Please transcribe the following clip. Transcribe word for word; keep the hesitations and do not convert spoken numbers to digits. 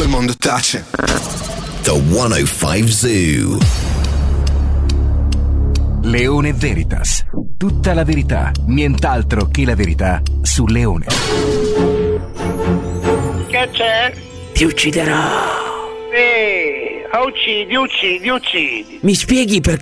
tutto il mondo tace. The centocinque Zoo. Leone Veritas. Tutta la verità, nient'altro che la verità su Leone. Che c'è? Ti ucciderò. Sì, uccidi, uccidi, uccidi. Mi spieghi perché